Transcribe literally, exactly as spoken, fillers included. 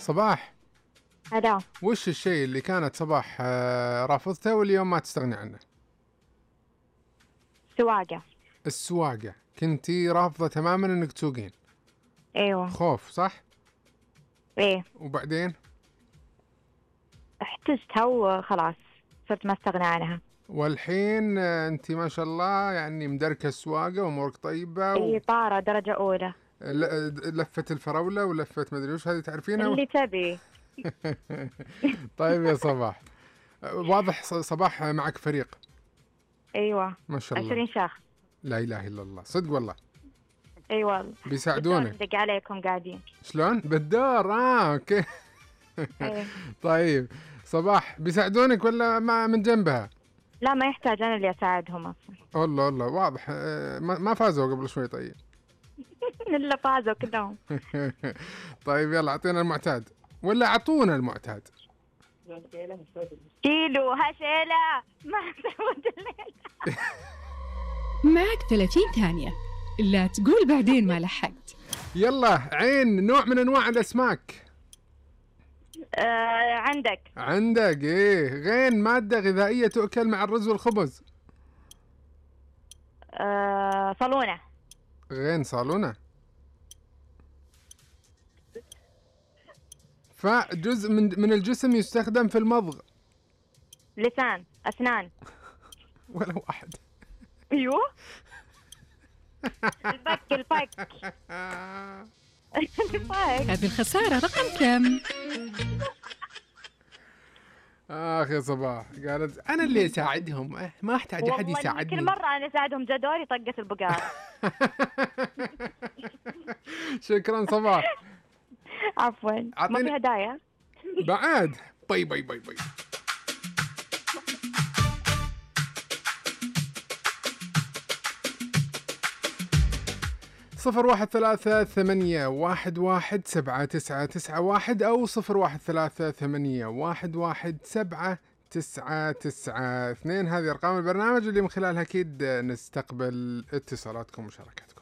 صباح. هلا. وش الشيء اللي كانت صباح آه، رافضته واليوم ما تستغني عنه؟ سواقة. السواقة، كنتي رافضة تماما انك تسوقين. ايوه. خوف صح؟ ايه. وبعدين؟ احتجتها وخلاص صرت ما استغنى عنها. والحين آه، انتي ما شاء الله يعني مدركة السواقة وامورك طيبة و... ايه طارة درجة اولى. ل- لفة الفراولة ولفة مدري وش هذه تعرفينها و... اللي تبي. طيب يا صباح، آه، واضح ص- صباح معك فريق. ايوه. ما شاء الله. عشرين شخص. لا اله الا الله، صدق والله. اي والله. بيساعدونك. ندق عليكم قاعدين. شلون؟ بالدور. اه اوكي. ايه. طيب صباح، بيساعدونك ولا ما من جنبها؟ لا ما يحتاج، انا اللي اساعدهم اصلا. والله والله واضح. آه، ما ما فازوا قبل شوي. طيب. الا فازوا كلهم. طيب يلا اعطينا المعتاد ولا اعطونا المعتاد. كيلو هشيلة ما سوت الليل. معك ثلاثين ثانية، لا تقول بعدين ما لحقت. يلا عين، نوع من انواع الاسماك. آه عندك. عندك ايه. غين، مادة غذائية تؤكل مع الرز والخبز. آه صالونة. غين صالونة. فجزء من من الجسم يستخدم في المضغ. لسان. اسنان. ولا واحد. ايوه. الفك الفك. الفك. هذه الخسارة رقم كم؟ اخ يا صباح، قالت انا اللي اساعدهم، أه ما احتاج احد والله يساعدني. كل مرة انا اساعدهم جدوري طقت البقارة. شكرا صباح. عفوا. ما عطيني- في هدايا بعد. باي باي باي باي. صفر واحد ثلاثة ثمانية واحد واحد سبعة تسعة تسعة واحد أو صفر واحد ثلاثة ثمانية واحد واحد سبعة تسعة تسعة اثنين. هذه أرقام البرنامج اللي من خلالها أكيد نستقبل اتصالاتكم ومشاركاتكم.